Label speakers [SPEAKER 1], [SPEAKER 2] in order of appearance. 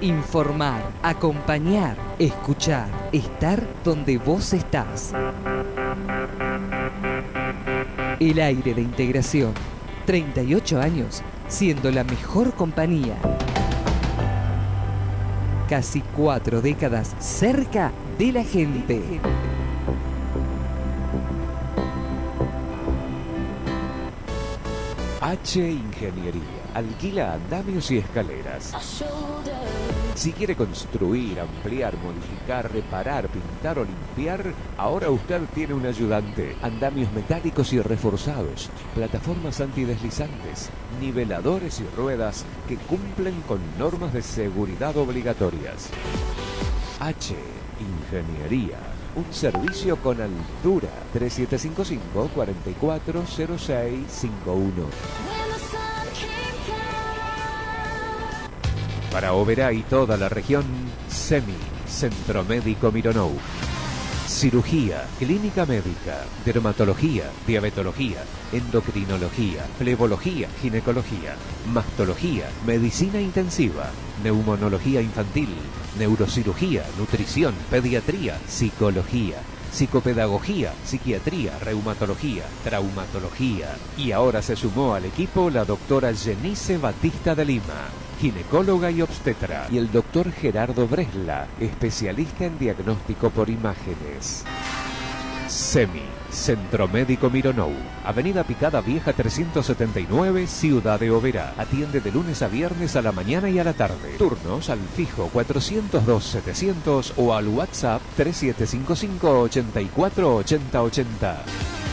[SPEAKER 1] Informar, acompañar, escuchar, estar donde vos estás. El aire de integración. 38 años siendo la mejor compañía. Casi 4 décadas cerca de la gente.
[SPEAKER 2] H Ingeniería. Alquila andamios y escaleras. Si quiere construir, ampliar, modificar, reparar, pintar o limpiar, ahora usted tiene un ayudante. Andamios metálicos y reforzados, plataformas antideslizantes, niveladores y ruedas que cumplen con normas de seguridad obligatorias. H Ingeniería. Un servicio con altura. 3755-440651. Para Oberá y toda la región, SEMI, Centro Médico Mironou. Cirugía, clínica médica, dermatología, diabetología, endocrinología, flebología, ginecología, mastología, medicina intensiva, neumonología infantil, neurocirugía, nutrición, pediatría, psicología, psicopedagogía, psiquiatría, reumatología, traumatología. Y ahora se sumó al equipo la doctora Jenice Batista de Lima, ginecóloga y obstetra, y el doctor Gerardo Bresla, especialista en diagnóstico por imágenes. SEMI, Centro Médico Mironou, Avenida Picada Vieja 379, Ciudad de Oberá. Atiende de lunes a viernes a la mañana y a la tarde. Turnos al fijo 402-700 o al WhatsApp 3755-848080.